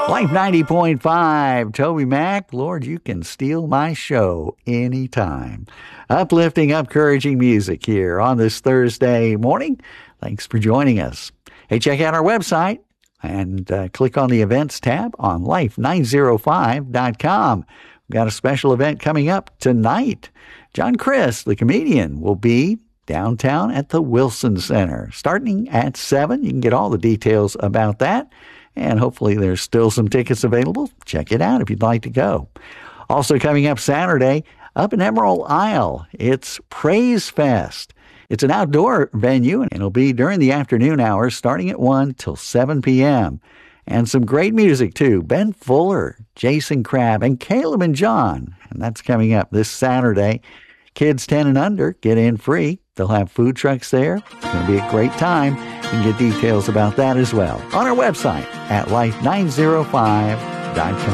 Life 90.5, Toby Mac. Lord, you can steal my show anytime. Uplifting, encouraging music here on this Thursday morning. Thanks for joining us. Hey, check out our website and click on the events tab on life905.com. We've got a special event coming up tonight. John Crist, the comedian, will be downtown at the Wilson Center starting at 7. You can get all the details about that. And hopefully there's still some tickets available. Check it out if you'd like to go. Also coming up Saturday, up in Emerald Isle, it's Praise Fest. It's an outdoor venue, and it'll be during the afternoon hours, starting at 1 till 7 p.m. And some great music, too. Ben Fuller, Jason Crabb, and Caleb and John. And that's coming up this Saturday. Kids 10 and under get in free. They'll have food trucks there. It's going to be a great time. You can get details about that as well on our website at life905.com.